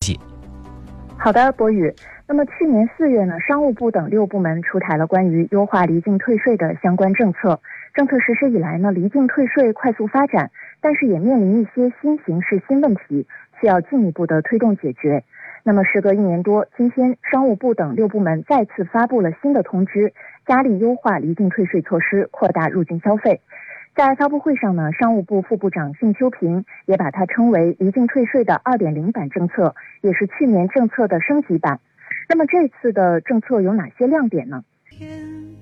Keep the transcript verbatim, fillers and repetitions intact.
好的，博宇。那么去年四月呢，商务部等六部门出台了关于优化离境退税的相关政策。政策实施以来呢，离境退税快速发展，但是也面临一些新形势、新问题，需要进一步的推动解决。那么时隔一年多，今天商务部等六部门再次发布了新的通知，加力优化离境退税措施，扩大入境消费。在发布会上呢，商务部副部长信秋平也把它称为离境退税的 二点零 版政策，也是去年政策的升级版。那么这次的政策有哪些亮点呢？